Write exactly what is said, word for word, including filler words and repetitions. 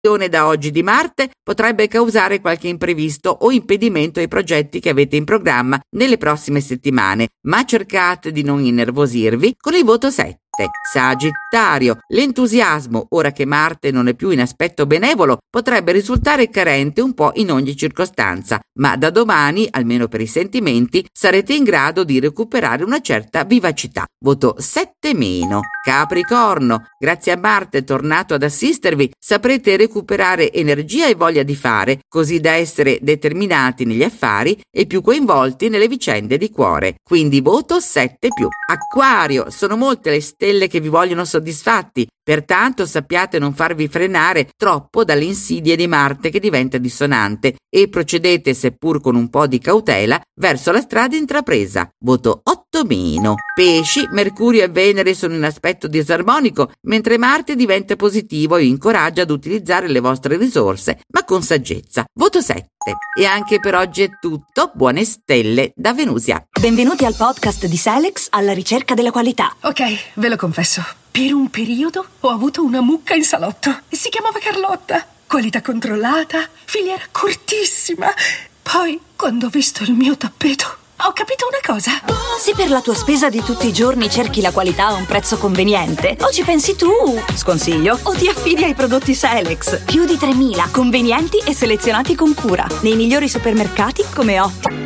da oggi di Marte potrebbe causare qualche imprevisto o impedimento ai progetti che avete in programma nelle prossime settimane, ma cercate di non innervosirvi con il voto sette. Sagittario, l'entusiasmo, ora che Marte non è più in aspetto benevolo, potrebbe risultare carente un po' in ogni circostanza, ma da domani, almeno per i sentimenti, sarete in grado di recuperare una certa vivacità. Voto sette meno. Capricorno, grazie a Marte tornato ad assistervi, saprete recuperare energia e voglia di fare, così da essere determinati negli affari e più coinvolti nelle vicende di cuore. Quindi voto sette più. Acquario, sono molte le stelle che vi vogliono soddisfatti, pertanto sappiate non farvi frenare troppo dalle insidie di Marte che diventa dissonante e procedete, seppur con un po' di cautela, verso la strada intrapresa. Voto otto meno. Pesci, Mercurio e Venere sono in aspetto disarmonico, mentre Marte diventa positivo e incoraggia ad utilizzare le vostre risorse, ma con saggezza. Voto sette. E anche per oggi è tutto. Buone stelle da Venusia. Benvenuti al podcast di Selex alla ricerca della qualità. Ok, ve lo confesso. Per un periodo ho avuto una mucca in salotto e si chiamava Carlotta. Qualità controllata, filiera cortissima. Poi, quando ho visto il mio tappeto, ho capito una cosa. Se per la tua spesa di tutti i giorni cerchi la qualità a un prezzo conveniente, o ci pensi tu, sconsiglio, o ti affidi ai prodotti Selex. Più di tremila, convenienti e selezionati con cura, nei migliori supermercati come Otti,